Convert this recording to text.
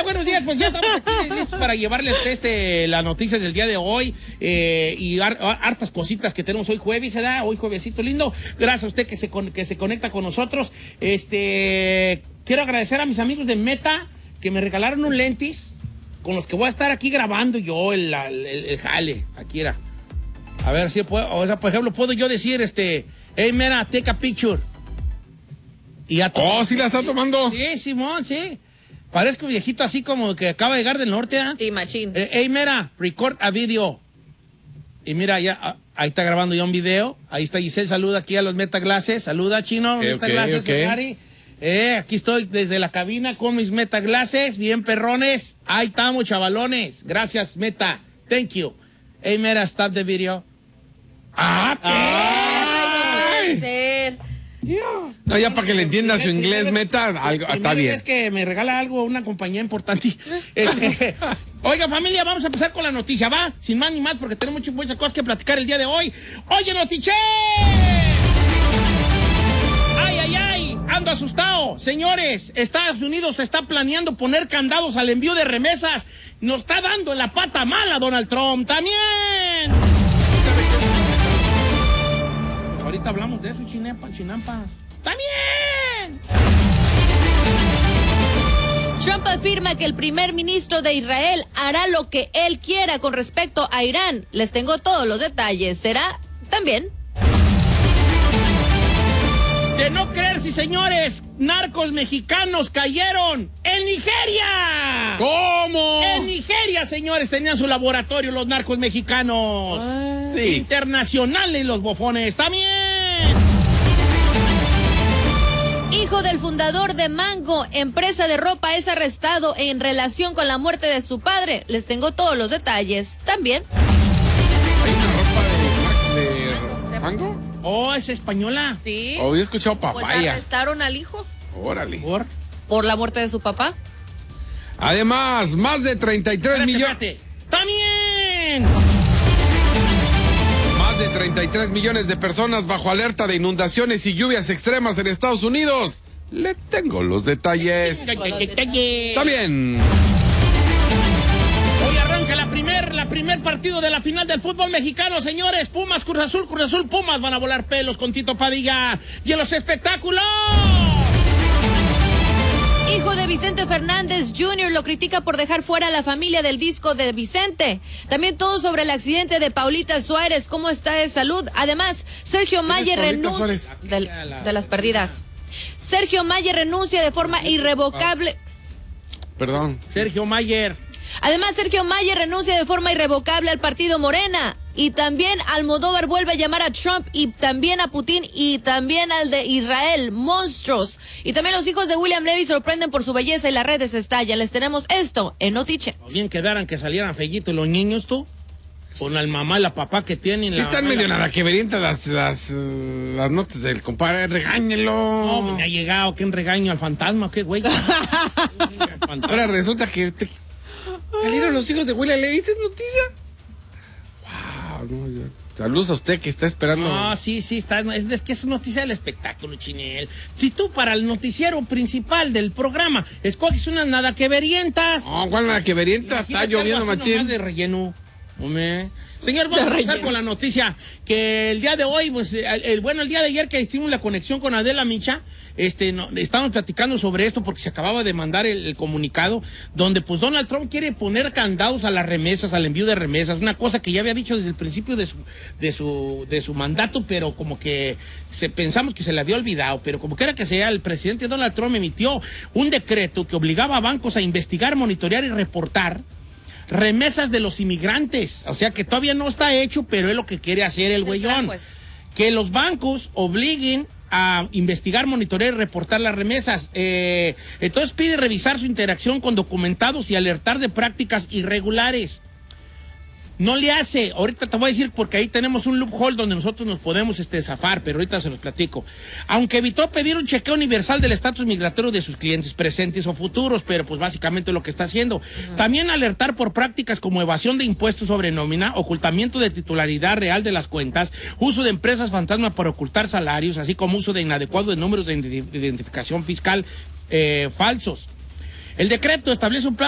buenos días. Pues ya estamos aquí listos para llevarles las noticias del día de hoy y hartas cositas que tenemos hoy jueves, ¿verdad? Hoy juevesito lindo. Gracias a usted que se conecta con nosotros. Quiero agradecer a mis amigos de Meta que me regalaron un lentis con los que voy a estar aquí grabando yo el jale. Aquí era. A ver si puedo, o sea, por ejemplo, puedo yo decir, hey, mira, take a picture. Y ya ¿sí la está tomando? Sí, Simón, sí. Parezco viejito así como que acaba de llegar del norte, ¿eh? Sí, machín. Hey, mira, record a video. Y mira, ya, ahí está grabando ya un video. Ahí está Giselle, saluda aquí a los Metaglasses. Saluda, Chino, Metaglasses, Ferrari. Aquí estoy desde la cabina con mis Metaglasses, bien perrones. Ahí estamos, chavalones. Gracias, Meta. Thank you. Hey, mira, stop the video. Ay, no puede ser. No, ya para que le entienda su inglés, Meta, algo, está bien. Es que me regala algo una compañía importante. Oiga, familia, vamos a empezar con la noticia, ¿va? Sin más ni más, porque tenemos muchas cosas que platicar el día de hoy. ¡Oye, Notiche! ¡Ay, ay, ay! Ando asustado. Señores, Estados Unidos está planeando poner candados al envío de remesas. Nos está dando en la pata mala Donald Trump. ¡También! Ahorita hablamos de eso, chinampas. ¡También! Trump afirma que el primer ministro de Israel hará lo que él quiera con respecto a Irán. Les tengo todos los detalles. ¿Será también? De no creerse, señores, narcos mexicanos cayeron en Nigeria. ¿Cómo? En Nigeria, señores, tenían su laboratorio los narcos mexicanos. Sí. Internacionales los bofones. ¡También! Hijo del fundador de Mango, empresa de ropa, es arrestado en relación con la muerte de su padre. Les tengo todos los detalles. También. ¿Hay una ropa de Mango? Oh, es española. Sí. Había escuchado Pues papaya. arrestaron al hijo. Órale. Por la muerte de su papá. Además, más de 33 millones. Espérate. ¡También! Más de 33 millones de personas bajo alerta de inundaciones y lluvias extremas en Estados Unidos. Le tengo los detalles. También. Hoy arranca la primer partido de la final del fútbol mexicano, señores. Pumas, Cruz Azul, Pumas van a volar pelos con Tito Padilla. Y en los espectáculos. Hijo de Vicente Fernández Jr. lo critica por dejar fuera a la familia del disco de Vicente. También todo sobre el accidente de Paulita Suárez, cómo está de salud. Además, Sergio Mayer renuncia de las perdidas. Sergio Mayer renuncia de forma irrevocable. Perdón. Sergio Mayer. Además, Sergio Mayer renuncia de forma irrevocable al partido Morena. Y también Almodóvar vuelve a llamar a Trump y también a Putin y también al de Israel, monstruos. Y también los hijos de William Levy sorprenden por su belleza y las redes estallan. Les tenemos esto en Notiche. Bien quedaran que salieran fellitos los niños, tú. Con la mamá y la papá que tienen. Sí, están medio nada que verientas las notas del compadre. Regáñelo. No, me ha llegado. ¿Quién regaño al fantasma? ¿Qué güey? Ahora resulta que salieron los hijos de William Levy. ¿Es noticia? Wow, no, saludos a usted que está esperando. No, sí, está. Es que es noticia del espectáculo, Chinel. Si tú para el noticiero principal del programa escoges unas nada que verientas. No, ¿cuál nada que verienta? Está lloviendo, machín. De relleno. Señor, vamos a empezar con la noticia que el día de hoy, pues, el día de ayer que hicimos la conexión con Adela Micha, estábamos platicando sobre esto porque se acababa de mandar el comunicado donde pues Donald Trump quiere poner candados a las remesas, al envío de remesas, una cosa que ya había dicho desde el principio de su mandato, pero como que pensamos que se le había olvidado, pero como quiera que sea, el presidente Donald Trump emitió un decreto que obligaba a bancos a investigar, monitorear y reportar remesas de los inmigrantes. O sea que todavía no está hecho, pero es lo que quiere hacer el güeyón. Pues. Que los bancos obliguen a investigar, monitorear y reportar las remesas. Entonces pide revisar su interacción con documentados y alertar de prácticas irregulares. No le hace, ahorita te voy a decir porque ahí tenemos un loophole donde nosotros nos podemos zafar, pero ahorita se los platico. Aunque evitó pedir un chequeo universal del estatus migratorio de sus clientes presentes o futuros, pero pues básicamente lo que está haciendo. También alertar por prácticas como evasión de impuestos sobre nómina, ocultamiento de titularidad real de las cuentas, uso de empresas fantasma para ocultar salarios, así como uso de inadecuado de números de identificación fiscal falsos. El decreto establece un plazo